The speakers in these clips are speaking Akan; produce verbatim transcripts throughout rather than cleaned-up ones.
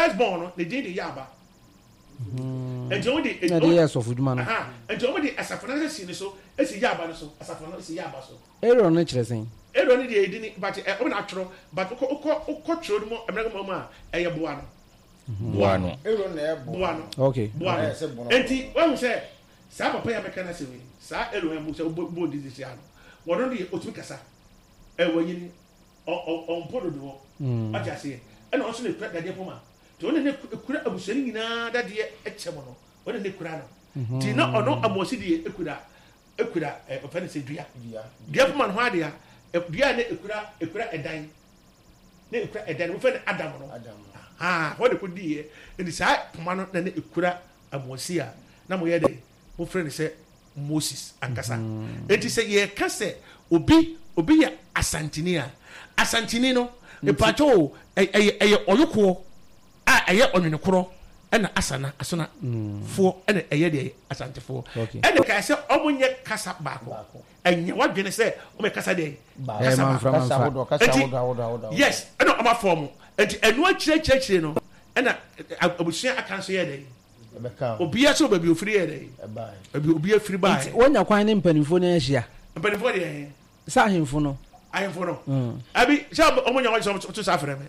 first born no they did the yaba and you only na dey yes of duma no aha and you only asafo na si ni so esi yaba no so asafo na si yaba so error no kire sen error ni dey di but e o na tworo but uko uko uko tworo mo emre mo ma eye boa no boa no error na e boa no okay boa no enti when say sa papa ya meka na se we sa error mo say bo di si ano wono dey otumi kasa e wanyini o o mpodo do aja se e na o so na kura dade poma to one ne kura abusani nyina dade e chemo no one ne kura no ti na ono amosi de ekura ekura e ofane se dua dua poma no ade a dua ne ekura ekura edan ne ekura edan mo fane adam no ah wo de ko di e ni sa poma no na ne ekura amosi a na mo ye de mo frɛ ne sɛ Moses ankasa enti sɛ ye ka sɛ obi obi ya asantini a asantini no e pato e e oyoko a eye onwenekoro ɛna asana asona fo ɛna eye de asantefo ɛna ka sɛ omunye kasa baako ɛnya wadwene sɛ o me kasa de kasa kasa wodo kasa wodo wodo yes ɛna o ma form enti ɛno akyire kyire kyire no ɛna abusua aka so ye de obi ya so baby ofiri ye de baby obi afiri ba wonya kwan ne mpanifo na ahia mpanifo de sa ahemfo no ahemfo no abi sha omunya wa so to sa frɛ me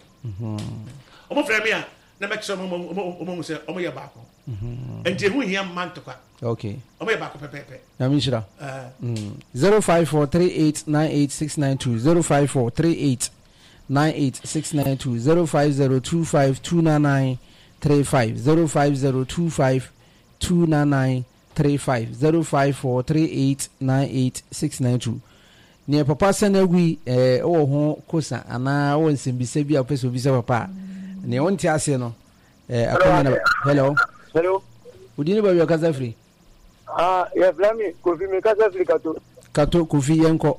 omo frɛ me a na me kso omo omo se omo ye baako enti hu hia man toka okay omo ye baako pepepe na mi shira zero five four three eight nine eight six nine two zero five four three eight nine eight six nine two zero five zero two five two nine nine three five zero five zero two five two nine nine three five zero five four three eight nine eight six nine two. Ne papa sanagui eh o ho kosa ana o nsembisa bi apeso bi se papa ne wonti ase no eh akoma na hello hello udini ba wi kaza free ah ya flami kofi me kaza free kato kato kofi yenko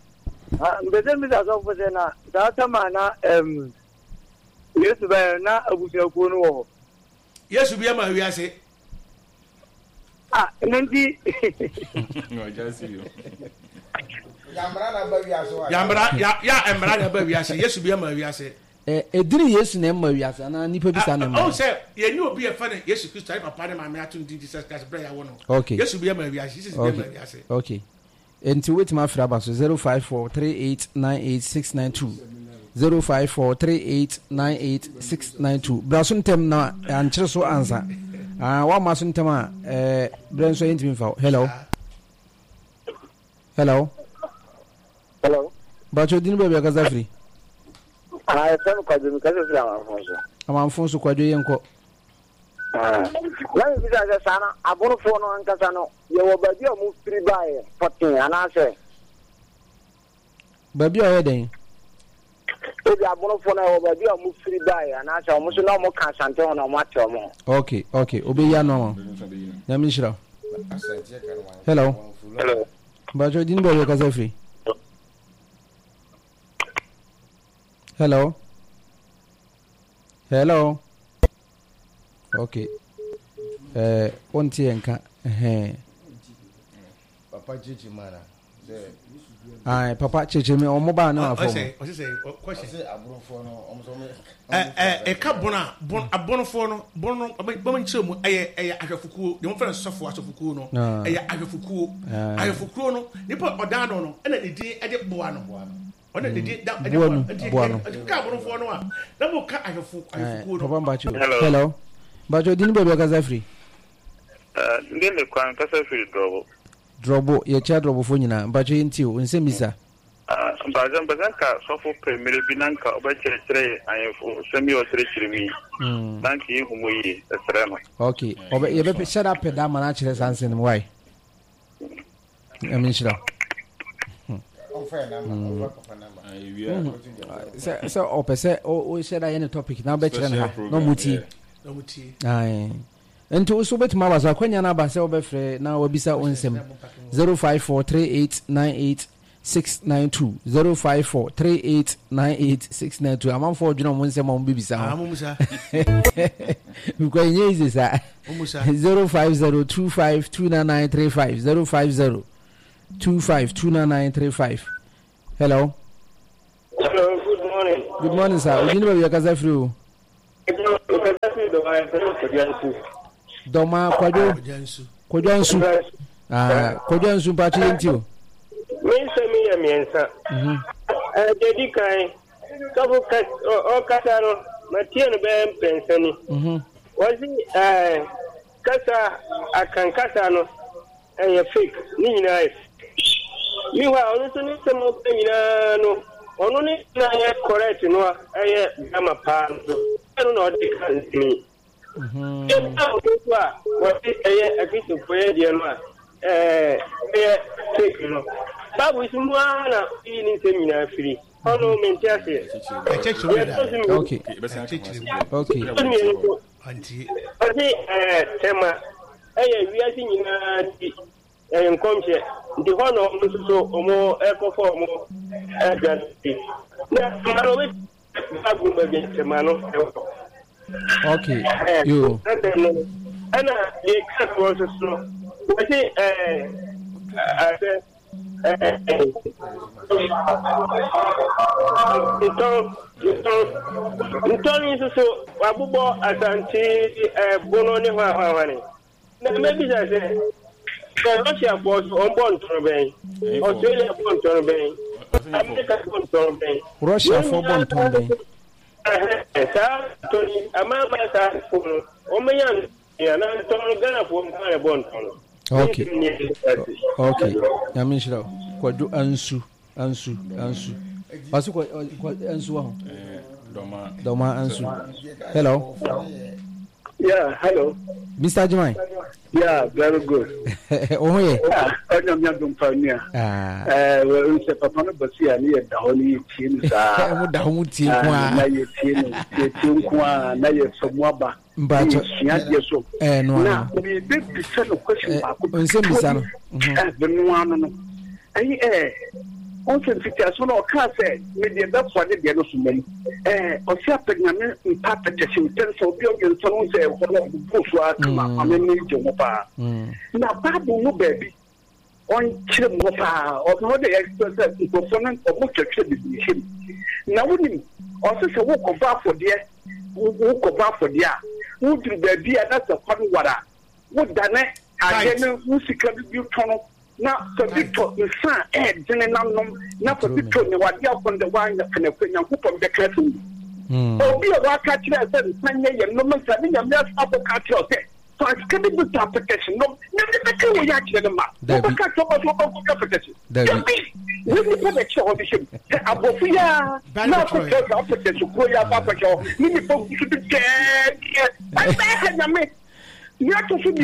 ah mbeze mi za so fose na da tama na em Yesu ba na abusia ko no wo Yesu bi ama wi ase ah nanti no just you yambra na ba wi ase wa yambra ya ya embra na ba wi ase Yesu bi ama wi ase eh ediri Yesu na ma wi ase na nipa bi sa na ma oh say ye ni obi e fa na Yesu Kristo ai papa na ma me atun di Jesus Christ bra ya wo no okay Yesu bi ama wi ase Jesus bi ama wi ase okay enti wait ma fra ba so zero five four three eight nine eight six nine two zero five four three eight nine eight six nine two brasun tem na ankyere so ansa ah wa ma sun tem a eh branso intimi fa hello hello hello bacho dinu baby akaza free ah sem kwa dinu kaza free amanfonso amanfonso kwa dwe yenko ah la mi biza sana abunu fo no ankasa no ye wo babi o mu free buy fourteen anase babi o yeden ebi abunu fo na wo babi o mu free buy anase o mu so na mo kan sante ho na mo ate o mo okay okay obe ya no na mi shira hello hello bacho dinu baby akaza free hello hello okay eh onti enka eh papa chichi mana ai papa chichi me o mo ba na afọ say o say question say abrofo no o so me eh eh e ka bona bon abonofo no bon no ba man chemu eye eye ahwefukuo de mo fere sofo asofukuo no eye ahwefukuo ahwefukuo no nipa odan no no na ne din e de boa no ona de din da e de boa no ka abonofo no a na mo ka ahwefu ahwefukuo no papa bacho hello bacho dinu baby akaza free eh ndele kwa kasa free drobo drobo ye cha drobo fo nyina bacho yenti o nsemisa ah bazan bazan ka sofo premier binanka obachere ayefo semi o tre chirimi banki yi humoyi esrema okay obe ye be shut up da mana chere sansen why amin shira on fa na ma papa na ma ai wi so so opese o share that any topic now be chere na no muti no muti ai ento so betima ba so kwanya na ba se obefre na wabisa onsem zero five four three eight nine eight six nine two zero five four three eight nine eight six nine two amam for dwuna mo nsem am bibisa ah mumusa because nye is sa mumusa zero five zero two five two nine nine three five zero five zero two five two nine nine three five hello hello good morning good morning sir ujini ba yakaza free o do I am Doma Quado Quadansu. Ah, Quadansu Party into me say me a miensa. Uh, Dedi Kai, Kabu Kat or Kataro, Matian Bam Pensani. Was it uh, Kasa Akan Kasano and a fake, Nina? Meanwhile, listen to some of the only correct, you know, I am a pan. I don't know what they can me. What is a piece of bread, you know? Eh, take, you know. Babu is one in seminar free. How no mentality? Okay. Okay. Okay, eh, Tema, eh, we are seeing in a concept. The one of so more echo for more agency. Now, I always Babu against the man. Okay. You. And the cat was slow. I say, I said, Ntoni so abubo asanti bono ne hwa hwa ne na maybe that say Russia was on born to be Australia born to be America born to be Russia for born to be sa Tony amama sa for o meyan ya na to Ghana for mo born to. Okay. Okay. Yamishra. Kwadu ansu, ansu, ansu. Wasu kwa ansu waho. Doma. Doma ansu. Hello. Yeah, hello. Mister Jimai. Yeah, very good. Oh yeah. Ah, ono mi adum pania. Ah. Eh, we se papa no basi ani e da oni tin sa. Mo da ho tin kwa. Na ye tin, ye tin kwa, na ye somoaba. Mbacho. So. Eh no. Na we be bisa no question ba ko. Onse bisa no. Eh, benu anu no. Ai eh on se fitia so no ka se me de da fo de de no sumani. Eh, o se apegna me mpata te se ten so bi o gen so no se ko no bu so akama ameni je mo pa. Na babu no baby. On kire mo pa, o no de express ko so no o mo kire bi him. Na woni o se se wo ko ba fo de wo ko ba fo de a wo duru baby a na se kwan wara wo dane ade no musika bi tono na so bito nsa eh dene nanom na so bito ne wade akon de wan na kana kwanya kupon be krefu mm obi o wa ka kire se nsanye ye no mfa ne nyame aso ka kire se so I can be with application no ne ne ka wo ya kire ma o ka to ko ko ko application dabi we ni ko be che o bi shim abofia na ko ko application ko ya ba ko ni ni po ku ti ke ai ba ha nyame ya to su bi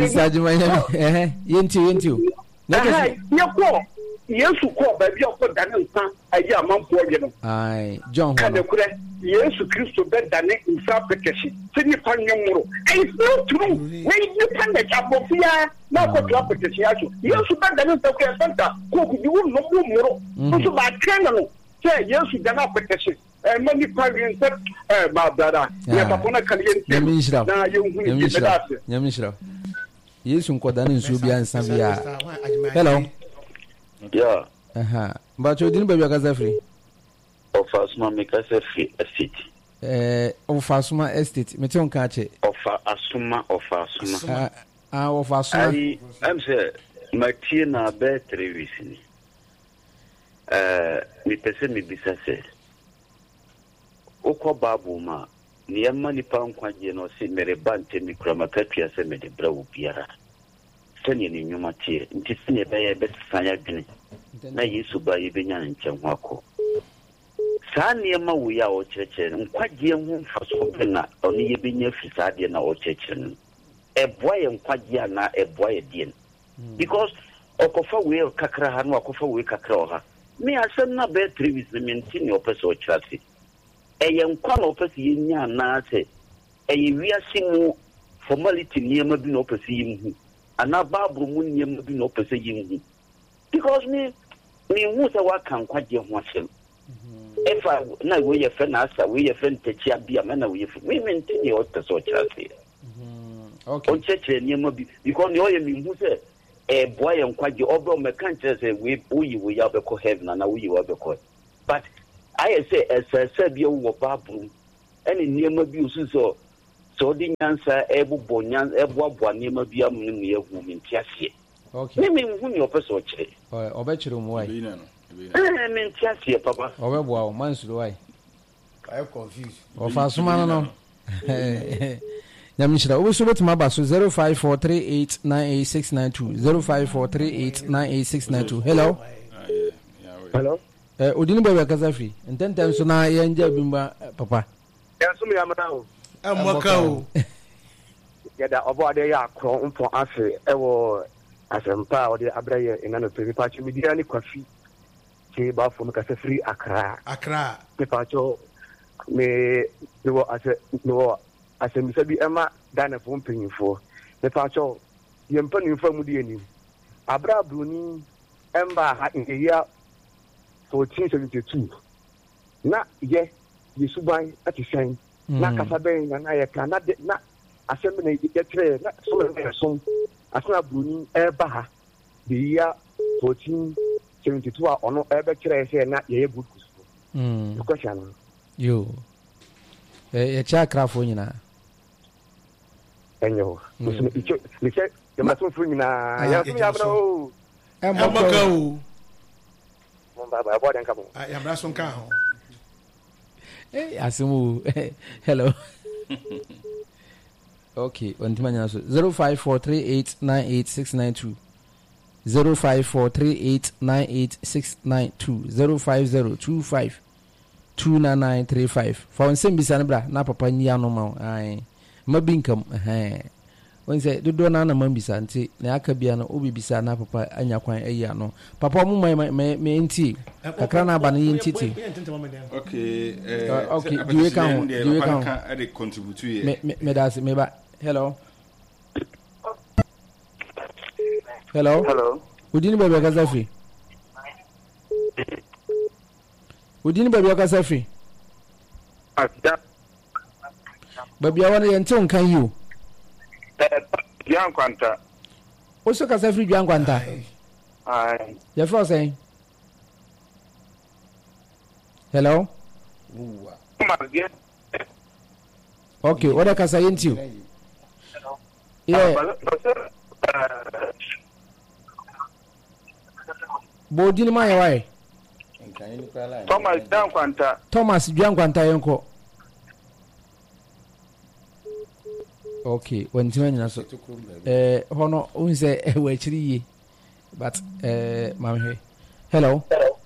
eh yenti yenti Ai, ye ko Yesu ko ba bi ko dane nsa ayi amanfo ye no. Ai, John ho. Kana kure Yesu Kristo be dane nsa pekeshi. Tini pa nworo. Ai, no true. We you can the abofia na ko to pekeshi aso. Yesu be dane nsa ko santa ko ku di wo no mo moro. So ba kana no. Say Yesu dane pekeshi. Eh mani pa wi nsa eh ba dada. Ya papa na kan ye nti. Na ye hu ni be da. Nyamishira. Yesu nkoda ne nsu bia nsa bia. Hello. Yeah. Aha. Mbacho dinu baby akaza free. Ofa asuma mekasa free estate. Eh, ofa asuma estate. Mete on ka che. Ofa asuma, ofa asuma. Ah, ah ofa asuma. I am say matie na be three weeks ni. Eh, mi pese mi bisa se. Okọ babu ma ni amma ni pa nkwaje no se mere bante mi kura makatwa se me de brawo biara tani ni nyuma tie nti sine be ye be sanya dwene na Yesu ba ye benya nkyɛn ho akɔ saa ne ma wo ya o kyerɛkyerɛ nkwaje ho mfaso be na ɔne ye benya fisade na o kyerɛkyerɛ no eboa ye nkwaje na eboa ye die because okofa we kakra ha no okofa we kakra o ha me asɛm na be three weeks me ntini opese o kyerɛse eye nkwa na opese ye nya na ase eye wiase mu formality niema bi na opese ye mu ana babru mu niema bi na opese ye mu because me me hu se wa kan kwaje ho asem efa na we ye fe na asa we ye fe ntachia bia me na we ye fe me mentini opese o kyerase okay on chekere niema bi because ne oye me hu se e boy nkwaje obo me kan kyerase we uyi we ya be ko heaven na uyi we be ko but I say as I said you were babru any niema bi usu so so di nyansa ebu bonyan ebu aboanema bia mu ne yahu mentiasie okay me me hu ni opeso kire oh obechiro mu wai eh mentiasie papa obeboa o mansuro wai I confused. o fa suma no no nyamishira obuso betima ba so zero five four three eight nine eight six nine two zero five four three eight nine eight six nine two. Hello. Hello. Eh odini baba kazafi ntenta so na ye nja bimba papa Ya so me amana o amoka o ya da obo ade ya akro mpo afi ewo asempa o de abraye ina no pe pa chi media ni kwafi ke ba fo me ka free Accra Accra pe pa cho me no ase no ase mi sabi ema dana fo mpanyifo me pa cho ye mpanyifo mu de ani abra broni emba ha iya fourteen seventy-two na ye yesuban atisan na kasaben na ye kan na na asem na ye tre na so na so asena broni eba ha de ya fourteen seventy-two a ono ebe kire se na ye good kusu mm question yo eh ye cha krafo nyina enyo so icho le che ya maso fu nyina ya so ya bra o amoka o mon baba abo den kamo ya bra so nka ho eh asimu hello okay ontima nyina so zero five four three eight nine eight six nine two zero five four three eight nine eight six nine two zero five zero two five two nine nine three five for nsem bisa ne bra na papa nyi no ma ai mabinkam eh won say dodo na na mambisa nti na aka bia no obi bisa na papa anya kwan ayi ano papa mu mai me me nti kakra na ba no yintiti okay eh uh, okay diwe kan diwe kan e dey contribute here me me me das me ba hello hello hello udini baba kazafi udini baba kazafi ada baba wana yente kan you eh Bian Kwanta oso kazafi Bian Kwanta ai ya fo say hello okay oda kasa yenti yeah bodini ma ya wai Thomas Bian Kwanta Thomas Bian Kwanta yenko okay when you know so eh hono unse e wa chiri yi but eh mam he hello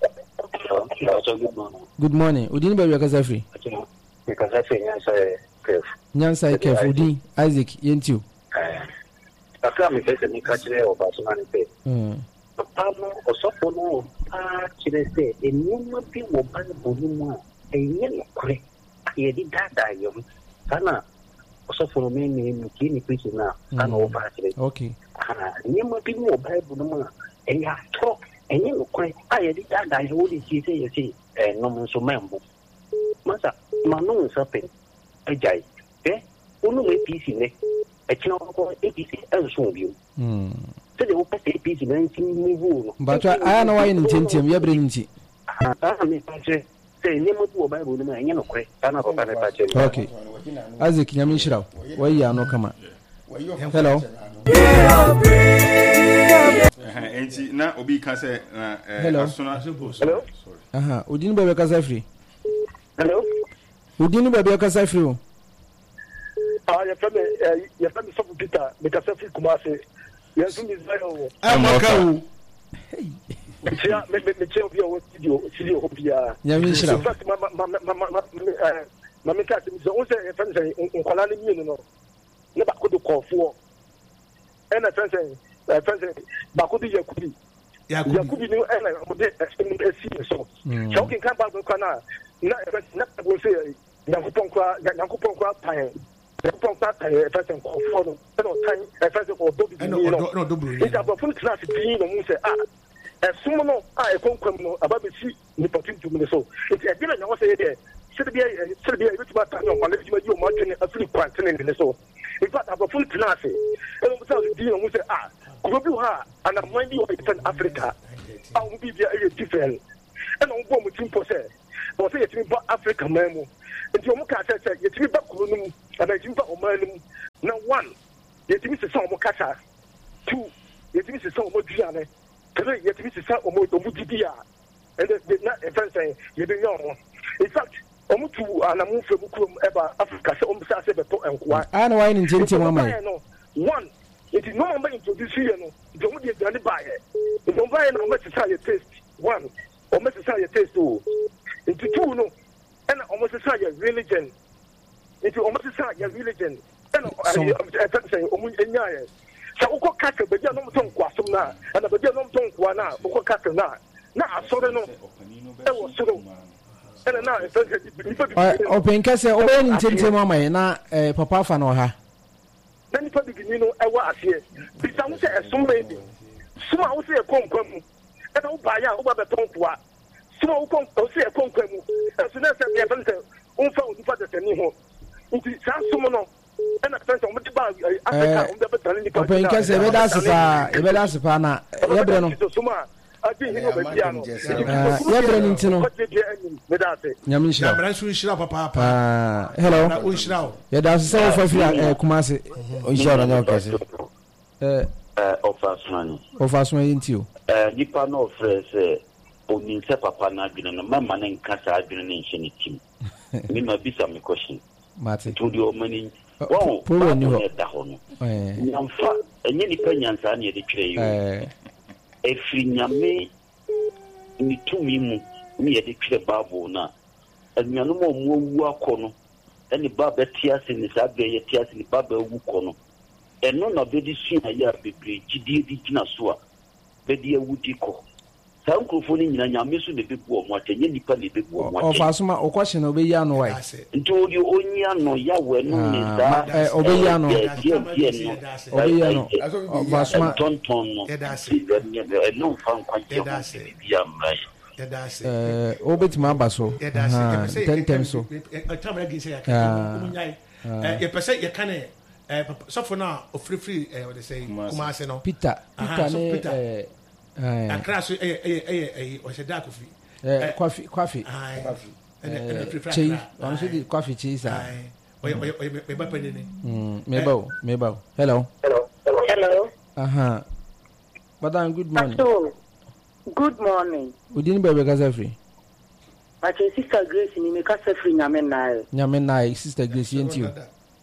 good morning udini ba yaka zafi ka zafi nyansa kef nyansa kef udi Isaac yentiu eh aka mi pese ni ka chire o ba so na ni pe mm amo osopo no a chire se enuma bi wo ba bo ni mu a enye no kure ye di dada yom kana osopo no me ni ni ki ni pese na kana o ba chire okay ah enuma bi wo ba bo no mu a enye to enye no kure a ye di dada ye wo di chi se ye se eh no mo so membo masa manu sape ajai eh unu me pisi ne e chino ko e pisi e so bio mm se de o pese pisi na nti mu hu no but aya na why ntentiem ya bre nti ah me pache se ne mo bu o ba ru no enye no kure ana ko kana pache okay Isaac nyame shiraw wai ya no kama hello enti na obi ka say asuna hello aha udini baba kasa free hello udini baba kasa free o ah ya fami ya fami so Peter me kasa free kuma se ya so mi zayo amoka o tia me me tia obi o studio studio obia nyame shiraw in fact ma ma ma ma ma me ka se mi so o se ya fami se nkwala ni mi no ne ba ko do kofo e na fami se fami se ba ko di yakubi yakubi ni e na mo de e si so so kin kan ba ko na na na go se yakupon kwa yakupon kwa pan yakupon kwa pan e fa se kofo no e no tan e fa se ko do bi ni no no do bro ni ta ba fun class bi no mu se ah e sumo no ah e konkwam no aba be si ni potin tu mi so e e bi na nyawo se de sirbiya sirbiya bi ba tan no ma le bi ma yi o ma tene afri kwantene ni so in fact aba fun class e no mu sa bi no mu se ah ko bi ha ana mind you in Africa ah mu bi bi e different e no bo mu timpo se but say yetimi ba Africa man mu nti omo ka say say yetimi ba kuro no mu ana yetimi ba oman no mu na one yetimi se say omo kasa two yetimi se say omo duane three yetimi se say omo omo didia and the na friend say yebe yomo in fact omo tu anamu fe mu kuro eba Africa say omo say be to enkoa ana why ni ntinti mama one it is no more introduce you no don't dey done by it don't buy no much say taste one or much say taste oh into two no and almost say religion into almost say religion and I say omu enyaye so uko kaka be dia no mton kwasom na and be dia no mton kwa na uko kaka na na asore no e wo soro and na open kase obe ni ntinti mama na papa fa no ha na nipa bigini no ewa asie bisa wo se esom baby suma wo se ekonkwa mu e na wo ba ya wo ba betonkoa suma wo kon wo se ekonkwa mu esu na se be fan se wo fa wo nipa de tani ho nti san sum no e na fan se wo de ba Africa wo be betani nipa open kase be da sipa e be da sipa na ye bre no suma ati hino be bia no ye bre ni ntino me da se nyame shira bra su shira papa papa ah hello na o shira ye da se wo fa fi kumase o shira na kase eh eh ofasman ofasman yintio eh nipa no fresh eh oni se papa na adwene no mama na nkasa adwene ne nhye ne tim me ma bisa me question mate to di o mani wow polo ni ho da ho no eh nyamfa enye nipa nyansa na ye de twere yo eh efri nyame ni tumi mu ni ye de twere babo na anuano mo mo wu akono eni baba tiase ni sabe ye tiase ni baba wu kono eno na be di sua ya bebre gidie di gina so a be di awudi ko sa nkrofo ni nyina nyame so ne bebu o mo atenye nipa ne bebu o mo atenye o fa so ma o kwahye na obe ya no wai nti odi onyi ano ya we no ni sa eh obe ya no obe ya no o fa so ma ton ton no e no fa nkwaje bi ya mrai eh obetima abaso ten ten so tamara gise ya kan munyai eh ye pese ye kan eh so for now ofrifri eh what they say kumase no Peter Peter ne eh eh akra so eh eh eh o se da kofi eh kwafi kwafi kwafi eh eh chei on so di kwafi chei sa oye oye oye me ba pani ni mm me ba me ba hello hello hello aha madam good morning good morning udini bebe kasa free my sister Grace ni me kasa free nyame nae nyame nae sister Grace yentio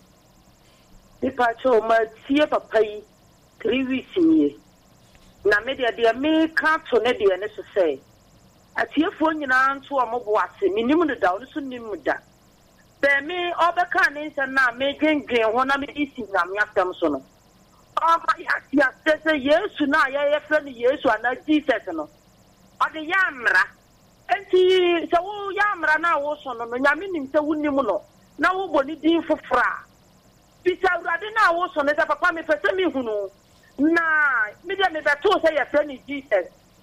ipa cho ma tie papa yi three weeks nie na me dia dia me ka to ne dia ne so say atiefo nyina nto amobo ase minim ne da so nim da be me obeka ne nsa na me genggen ho na me isi nyame atam so no ama ya ya se Yesu na ya ye fra ni Yesu ana Jesus no ade ya mra enti se wo ya mra na wo so no nyame nim se wunim no na wo boni din fofra bisa urade na wo so ne se papa me pese mi hunu na me dia me beto se ya fra ni Jesus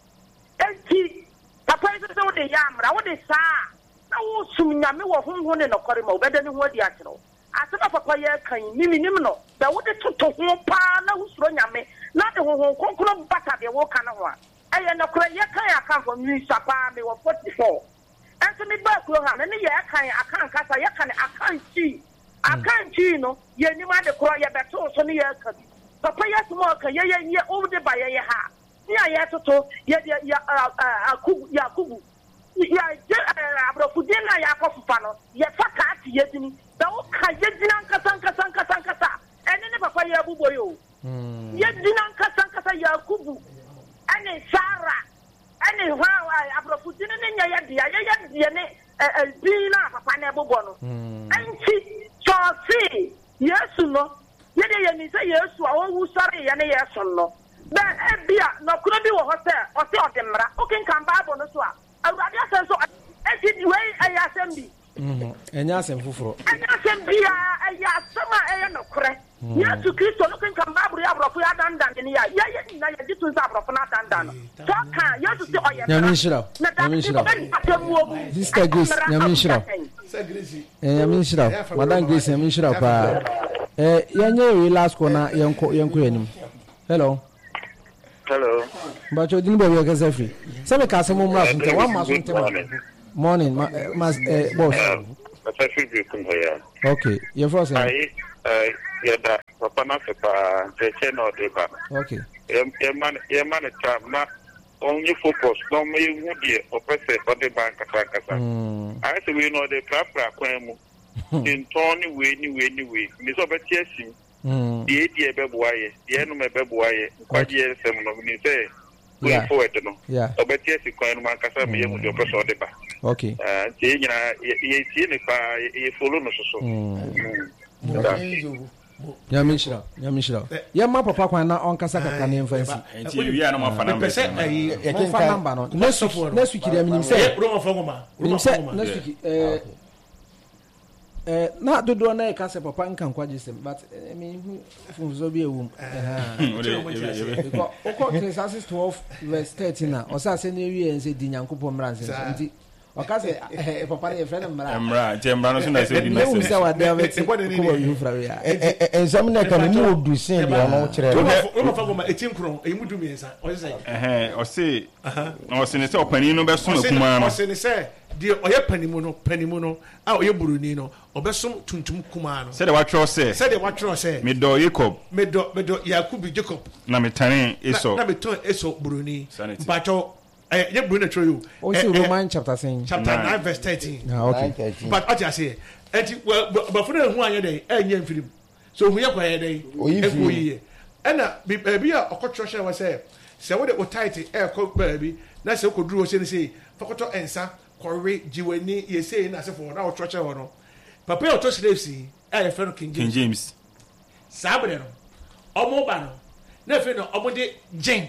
enti papa ise se wo de ya mra wo de sa na wo sum nyame wo honho ne no kore ma obede ne ho adi akero asema papa ye kan mimi nim no da wo de toto ho pa na usuro nyame na de ho ho konkoro bata de wo kan ho a eye no kore ye kan akan fo mi sapa me wo forty-four enso mi ba kuro ha ne ye kan akan kasa ye kan akan chi akan chi no ye ni ma de kuro ye beto so ne ye kan papa ye sumo kan ye ye ye o de ba ye ye ha ni aye toto ye ya akubu ya akubu ya abrofudena ya kofufa no ye faka ati ye dini da o ka ye dina nkasa nkasa nkasa nkasa ene ne papa ye abubo yo ye dina nkasa nkasa ya akubu ene sara ene ha abrofudena ne nya ye dia ye ye dia ne bina papa ne abubo no anti so si Yesu no ye de ye ni se Yesu a o wu sare ye ne Yesu no be ebia no kuro bi wo ho se o se o de mra o kin kan Bible no so a awurade asenso enti we aya sembi mhm enya asem foforo enya sembia aya sama aya no kore Yesu Kristo no kan Bible ya brofo ya dandan ni ya ya ya na ya ditu sa brofo na dandan so kan Yesu se oye nyame shira nyame shira sister Grace nyame shira eh nyame shira madam Grace nyame shira pa eh yenye we last corner yenko yenko yanim hello hello bacho dini bebe kasa free sabe ka asem mo mra sunte wa ma sunte ma Morning, ma, uh, mas, uh, boss. Okay, your first name. I, yeah, that Papa Napa, the channel, okay. Yeman, Yeman, ma only focus, no me would be or person for the bank. I say we know the crap, in Tony, way, new way, new way. Miss Obetiesi, the eighty Bebuaye, the enemy Bebuaye, quite years, and when say, going forward, no. Yeah. Obetiesi, coin, Mancasa, me with your person on the back. Okay. Uh, ye see if follow no. Yamishra, Yamishra. Yama papa kwa na on kasa kaka ne mfansi. Enti wi ya na mo fa number. Eh, mo fa number no. Next week, next week dem nim say. Ro mo fa ngoma. Ro mo fa ngoma. Next week eh eh na dodo na e kasa papa nkan kwaje sem, but I mean fun so bi ewum. Eh. Because Ecclesiastes twelve verse thirteen na o sa se na wi en se di Nyankopon mra nse. Enti okase eh papa e friend mra. Mra, je mra no so na se di na se. We say what they have ko you fra we. Eh ensam na kan ni odu sen dia no kire. Ro mo fa ngoma etim kron e mu du mi nsa. O say eh o say o say ne se opani no be so na kuma no. O say ne se di oye panimu no panimu no a oye buruni no obesom tuntum kuma no. Say the what tro say. Say the what tro say. Me do Jacob. Me do me do Yakubu Jacob. Na me tane eso. Na me ton eso buruni. Bacho eh ye buruni tro you. O say Roman chapter saying. Chapter nine verse thirteen. Ah okay. But what you say? Enti ba funa hu anye dey enye mfirim. So hu ye kwa ye dey. Eko yi. Ena bi a okotro hye wa say se wo de o title e ko baabi na se ko duro se ni say fakoto ensa kọ̀wé jiwani yese na asefo na ọtọọchẹ wọn no papa yẹ ọtọ slaves yi ẹ yẹ fẹ no King James. King James. sábẹrẹ no ọmọ ba no na efe no ọmọ de gin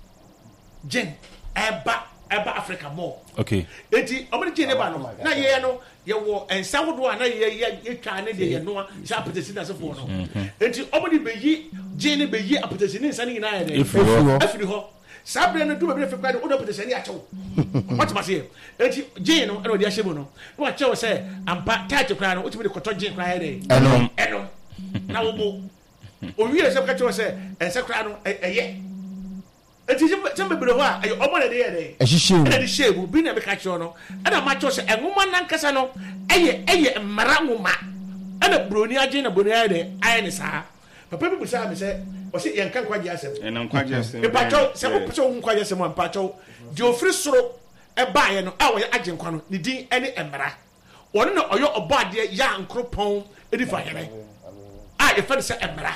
gin ẹba ẹba Africa mọ. Okay. Eti ọmọ de gin ne ba no na yẹ yẹ no yẹ wọ ẹnsa ahodoɔ a na yẹ yẹ yẹ twa ne de yẹ noa sẹ apetesi na asefo no eti ọmọ de bẹ yi gin ne bẹ yi apetesi ne nsa ne nyinaa yẹ dẹ efiri hɔ. Sabre no do be fe kwade odo petese ni achew what ma say enti gin no e no de ahyemu no no achew say ampa tight kra no otimi de koto gin kra here enom enom na wo bo o wi se ka chew say ense kra no eye enti tembe bere ho a omo na de ye de e hihye e de hyebu bi na be ka chew no e na ma chew say enwoma nankasa no eye eye mmara nwoma e na broni agin na broni aye de aye ni saa papa bi busa me say o se yen kan kwaje asem e nan kwaje asem e pacho se ko pacho hun kwaje asem an pacho di ofri soro e baaye no a wo ye agin kwa no ni din ene emra woni na oyo obade ya nkropon e di fa here a e fa se emra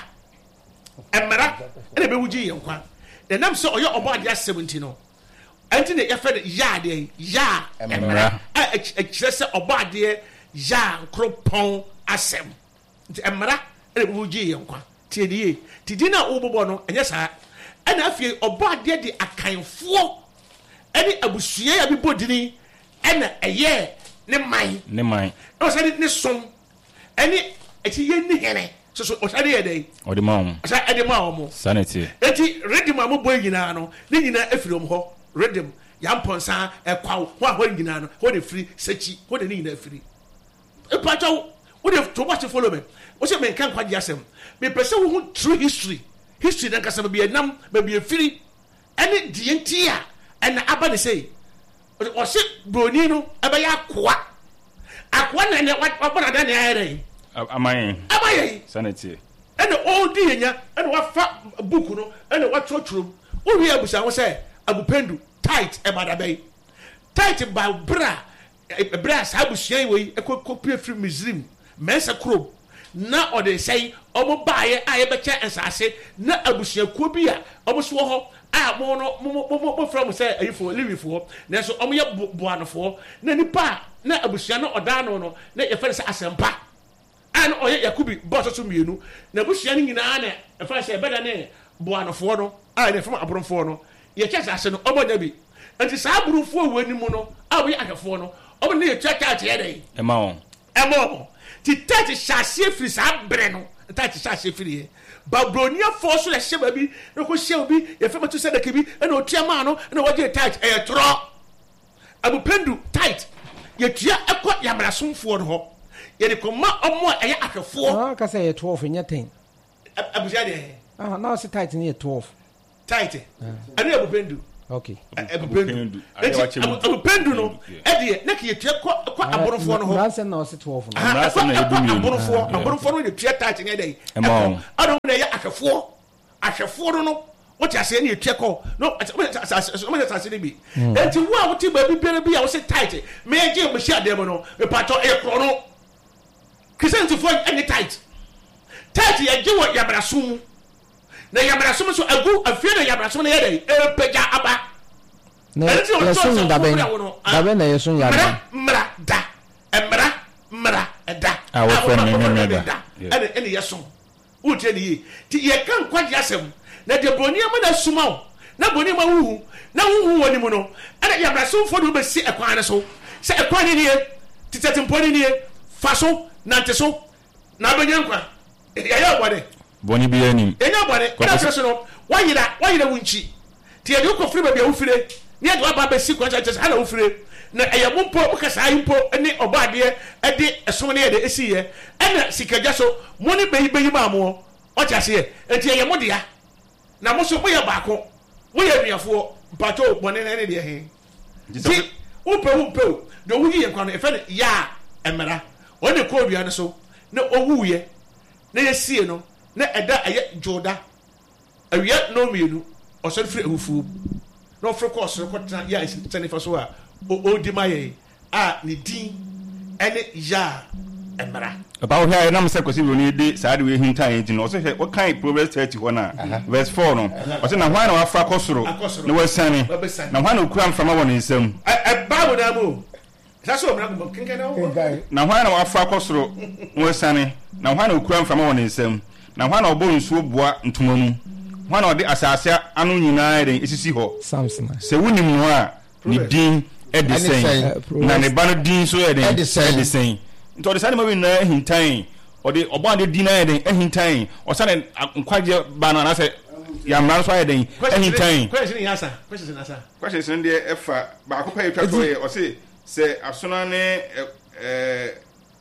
emra e be wuji yen kwa de nam se oyo obade seventy no anti ne ye fa ya de ya emra a e kire se obade ya nkropon asem nti emra e be wuji yen kwa tiedie tidina obobo no enye saa ena afie obade de akanfo ene abusua ya bibodini ena eye ne man ne man o se ne som ene eti ye ni hene so so o se de ye dey o de ma o se e de ma o mo sanity eti redim am boy nyina no ne nyina afirom ho redim ya mponsa e kwaw ho a ho nyina no ho de free sechi ho de ne nyina free e pacho wo de to watch follow me wo se men kan kwaje asem me pese wo hu true history history dan kasa be nam be be firi ene die ntia ena aba de say o se broni no aba ya akoa akoa na ne wa na da ne ayere amaye amaye sanity ene o di yenya ene wa fa book no ene wa trotroom o wi abusa wo say abupendu tight e badabai tight ba bra bra sa abusuan we ekopie firi Misrim mensa kro na o de say omo baaye aye be che ensase na abusuakuo bi a omo so ho a mo no mo mo from say ayifo liwifo na so omo ye boanofo na nipa na abusua no oda no no na ye fere say asempa an oye Yakubi boss so mienu na abusua ni nyina na e fere say beda ne boanofo no a ne from abrofo no ye che ase no omo da bi anti sa abrofo wani mu no a we ahwefo no omo ne ye che che che dey e ma on e mo ti tati chassis free sa bre no tati chassis free babronia force le sheba bi no ko she obi ye fe matu se da kebi e no tiama no e no waje tight e tro abupendu tight ye tua ekọ yamrasomfo no ho ye de ko ma omo e ya ahwefo ah ka say twelve nya ten abuja de ah na se tight ni twelve tight ani abupendu okay abupendu abupendu no ede na ke tua kwa aborofo no ho ranse na ose twelve no ranse na edu aborofo aborofo no de tua touch nya dai ado na ya ahwefo ahwefo no no what you say na tua ko no so me say bi enti wo a wo ti ba bi bere bi a wo say tight me je me share dem no me pato e kro no Christian for any tight tight ya je wo ya braso na ya braso so agu afie na ya braso na ya dai e peja aba na yesun da ben da ben na yesun ya da mra da emra mra da awo fe me me da ene ene yesun wo tie ni ti ye kan kwaji asem na de boni am na suma o na boni ma wu na wu woni mu no ana ya braso fo do be si ekwan ne so se ekwan ni ne titete mponi ni fa so na nte so na benya nkwa ya ya bode boni bi anim enya bode na so no wayira wayira wunchi ti ye ko firi ba bia wo fire ni ade ba ba si kwa cha cha ana wo fire na eya mumpo bukasa impo ni obade e de esom ne ye de esiye ena sikaja so moni beyi beyi ma mo o cha se enti ye modea na mo so mo ye baako mo ye nuafo pato bone ne ne de he ti upe upe do wuyi ye kwa no e fe ya emera oni ko bia ne so na owuye na ye sie no na eda aye joda awia no mienu o so firi awufu no firi ko so ko tan ya tanifa so a o di maye a ni din ene ya emra about here na mse kwesi ni de saade we hinta yin no so he what kind Proverbs thirty ho na verse four no o se na hwan na wafa kosoro na wasane na hwan na okura mfama won nsam e babu na mu saso omra go kinka na wo na hwan na wafa kosoro na wasane na hwan na okura mfama won nsam na hwan na obo nsuo boa ntoma mu hwan na ode asase anu nyinaa de esisi ho samson se wunim no a ni din edisen na ne ba no din so eden edisen nto de sane ma wi na hintan o de obo ade din na eden ehintan o sane nkwaje ba na na se ya mran so eden ehintan question yasa question yasa question de efa ba akopa etwa to ye o se se asona ne eh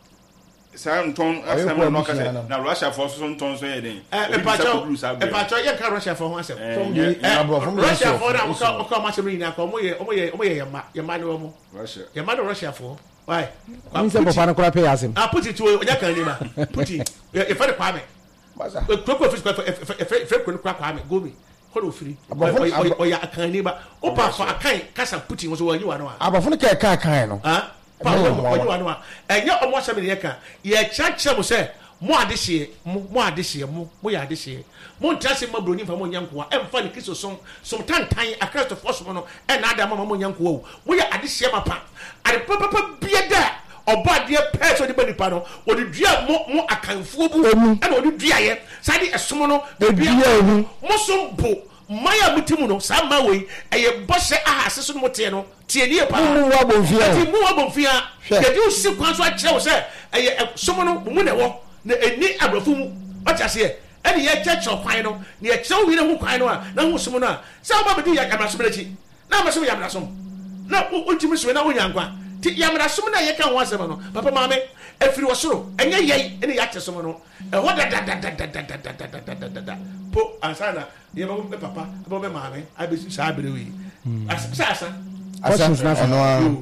sa nton asema no ka se na Russia for so nton so eden e pacho e pacho ye ka Russia for ho asem Russia for na o ka ma se mi na ko mo ye mo ye mo ye ma ye ma no mo Russia ye ma no Russia for why kwa se papa na kura pe asem ah put it to onya kan ni ma put it e fa de kwa me masa ko ko fi e fa ko kwa kwa me go me ko do free o ya kan ni ba o pa fa kan kasa put it so wanyi wa no abafo ne ka ka kan no ah pa wanyi wa no enya o mo se me ye kan ye chacha mo se mo adehye mo adehye mo mo ya adehye mo ntase mabroni fa mo nyankoa e mfa ne kiso som som tantan akrasto force mo no e na ada mama mo nyankoa o mo ya adehye mapa ade papa bieda obade peso de bani pa no o de dua mo mo akanfo bu e na o de dua ye sa de esom no bia mo som bo maya mutimu no sa ma we eye bose ahase so no tie no tie nie pa mu wa bonfia ti mu wa bonfia ye di o si kwan so a kire o se eye som no mu ne wo na eni abrafo mu o ta se eni ye checho kwan no na ye chew wi na hu kwan no a na hu som no a sa ba be di ya kamra so belechi na ma so ya mra som na o ntimi so na wo yankwa ti ya mra som na ye kan ho asem no papa maame afiri wo soro enye ye eni ya che som no e ho da da da da da da da po ansana ye ba be papa ba be maame abi sa abere wi asa asa asa asa no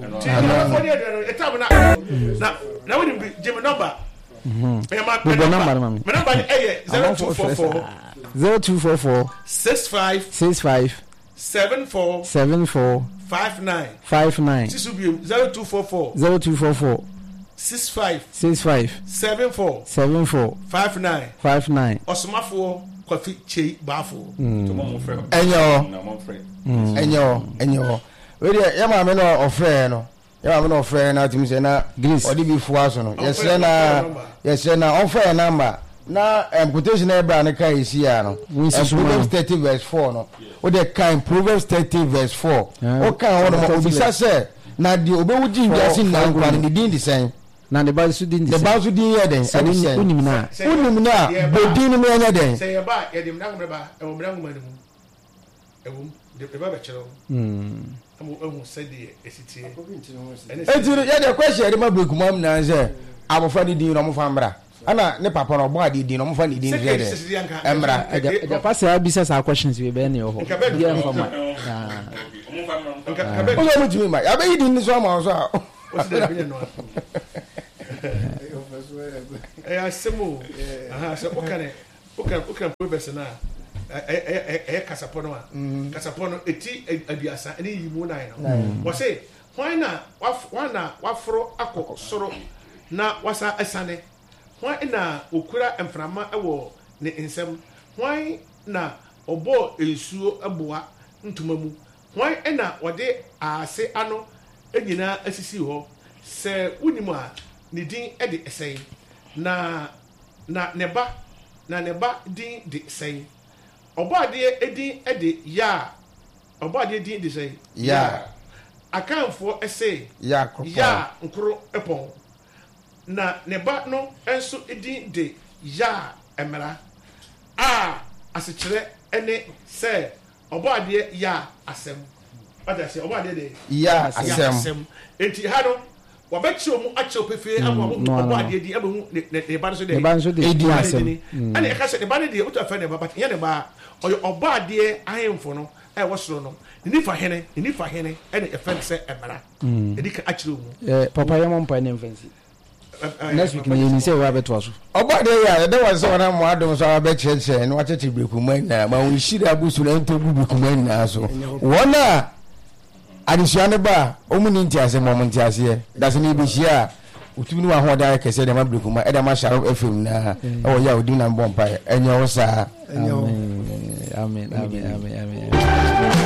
na na we bi jim number mhm me number mama me number eh zero two four four zero two four four six five six five seven four seven four five nine five nine zero two four four zero two four four six five six five seven four seven four five nine five nine osmafo kofi chei bafo to mo frɛ enyo na mo frɛ enyo enyo we dey ya ma me no ofre no ya ma me no ofre na timi se na Greece odi bi fu aso no yes na yes na ofre number na quotation e bra na kai isi ya no Proverbs thirty verse four no o dey kind Proverbs thirty verse four o kan ho no obi sa se na di obewu di ndiase na nkwa ni din di sen na the ball su din di the ball su din ye den unim na unim na bodin ni enya den say ba ye dem na ngomba e wo mra ngoma ni mu e wo de ba ba chero mm amu amu sadi esitie ejuru ye de question de ma bekum am na se abofra di din no mo fa mbra ana ne papa no bo ade di no mo fa ne di nze de emra ja pass ya bisa sa questions we be ne ho ya mfama ah o mo timi ma ya be di ni so ma so a o se de no eh asemu aha so okane okane okane progress na eh eh kasapono a kasapono eti aduasa ene yimu nine no wo se hwan na hwan na waforo akọ soro na wasa asane hwan na okura mframa ewo ne nsem hwan na obo esuo eboa ntoma mu hwan na wode ase ano enyina asisi ho se unimu a ne din ede esei na na neba na neba din de sei obade edin ede ya obade din de sei ya akanfo ese ya ya nkro epon na neba no enso edin de ya emra a asechire ene se obade ya asem oda se obade de ya asem enti ha no wabechi omu ache opefie amu obade di abu ne ba so de ne ba so de edi asem ane e ka se ne ba ne de otu afa ne ba but ye ne ba oyo obade ahemfo no e wosoro no ni fa hene ni fa hene ene e fen se emra edi ka achire omu eh papa ya mo mpa ne mfansi next week ni ni say wa beto aso obade ya de was so na mo adom so ba cheche no acheche bekuma na ma won shira busu na nto bu bekuma na so wona adisuane ba omuni nti ase mo nti ase da se ni bi hia utumi wa ho da kese de ma bekuma e da ma sharo fm na e wo ya odi na mbompa enye wo sa amen amen amen amen